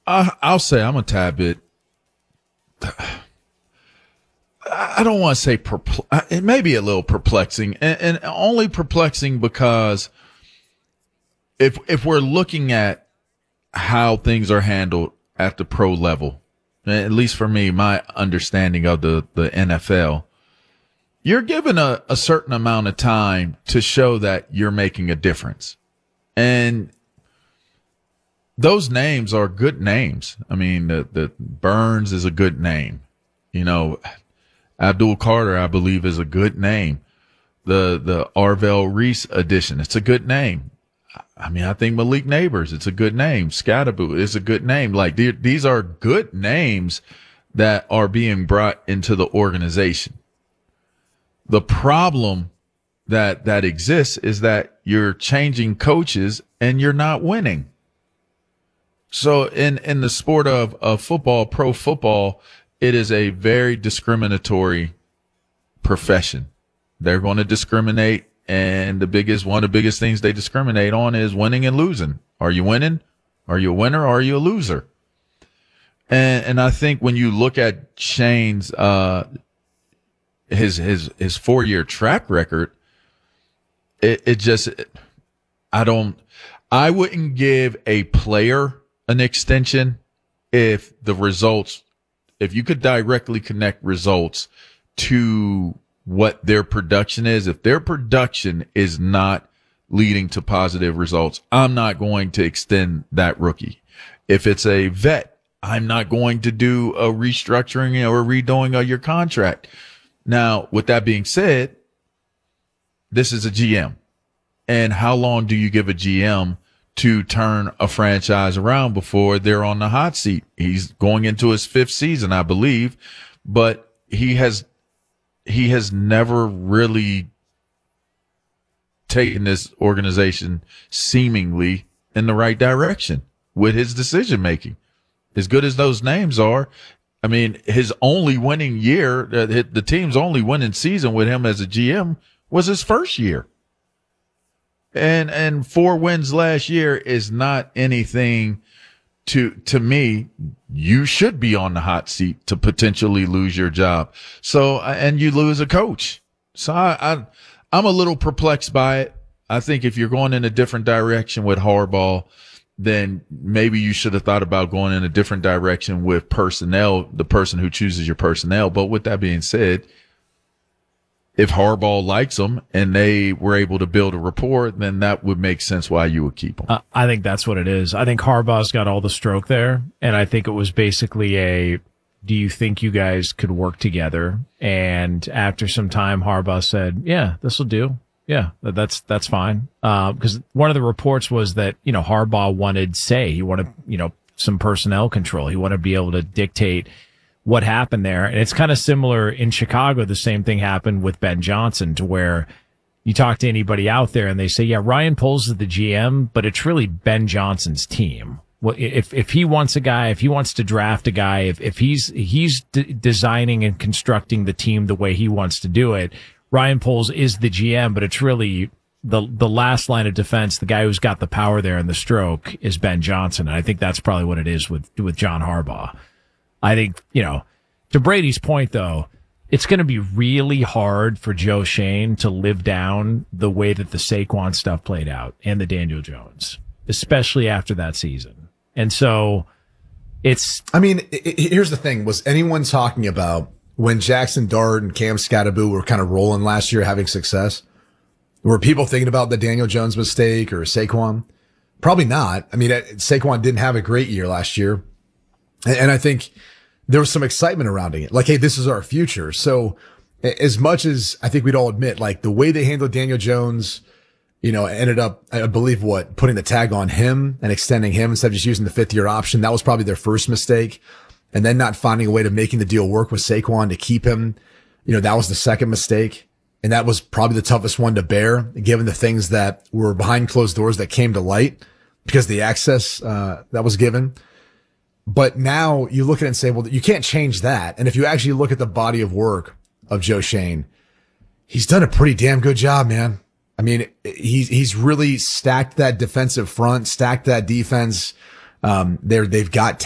I'll say I'm a tad bit. I don't want to say it may be a little perplexing, and only perplexing because if we're looking at how things are handled at the pro level, at least for me, my understanding of the NFL, you're given a certain amount of time to show that you're making a difference. And those names are good names. I mean, the Burns is a good name. You know, Abdul Carter, I believe, is a good name. The Arvell Reese edition, it's a good name. I mean, I think Malik Neighbors, it's a good name. Scatteraboo is a good name. Like, these are good names that are being brought into the organization. The problem that exists is that you're changing coaches and you're not winning. So in the sport of football, pro football, it is a very discriminatory profession. They're going to discriminate, and one of the biggest things they discriminate on is winning and losing. Are you winning? Are you a winner? Or are you a loser? And I think when you look at Shane's his 4-year track record, I wouldn't give a player an extension if you could directly connect results to what their production is. If their production is not leading to positive results, I'm not going to extend that rookie. If it's a vet, I'm not going to do a restructuring or redoing of your contract. Now, with that being said, this is a GM. And how long do you give a GM to turn a franchise around before they're on the hot seat? He's going into his 5th season, I believe, but he has never really taken this organization seemingly in the right direction with his decision making. As good as those names are, I mean, his only winning year, the team's only winning season with him as a GM was his first year. And 4 wins last year is not anything to me. You should be on the hot seat to potentially lose your job. So, and you lose a coach. So I'm a little perplexed by it. I think if you're going in a different direction with Harbaugh, then maybe you should have thought about going in a different direction with personnel, the person who chooses your personnel. But with that being said, if Harbaugh likes them and they were able to build a rapport, then that would make sense why you would keep them. I think that's what it is. I think Harbaugh's got all the stroke there, and I think it was basically do you think you guys could work together? And after some time, Harbaugh said, yeah, this will do. Yeah, that's fine. Because one of the reports was that, Harbaugh he wanted, some personnel control. He wanted to be able to dictate what happened there. And it's kind of similar in Chicago. The same thing happened with Ben Johnson, to where you talk to anybody out there and they say, yeah, Ryan Poles is the GM, but it's really Ben Johnson's team. Well, if he wants a guy, if he wants to draft a guy, if he's designing and constructing the team the way he wants to do it, Ryan Poles is the GM, but it's really the last line of defense. The guy who's got the power there and the stroke is Ben Johnson. And I think that's probably what it is with John Harbaugh. I think, to Brady's point, though, it's going to be really hard for Joe Schoen to live down the way that the Saquon stuff played out and the Daniel Jones, especially after that season. And so here's the thing. Was anyone talking about when Jackson Dart and Cam Scatteraboo were kind of rolling last year, having success? Were people thinking about the Daniel Jones mistake or Saquon? Probably not. I mean, Saquon didn't have a great year last year. And I think there was some excitement around it. Like, hey, this is our future. So as much as I think we'd all admit, like, the way they handled Daniel Jones, ended up, I believe, putting the tag on him and extending him instead of just using the 5th-year option. That was probably their first mistake. And then not finding a way to making the deal work with Saquon to keep him, that was the second mistake. And that was probably the toughest one to bear, given the things that were behind closed doors that came to light because of the access that was given. But now you look at it and say, well, you can't change that. And if you actually look at the body of work of Joe Schoen, he's done a pretty damn good job, man. I mean, he's really stacked that defensive front, stacked that defense. They've got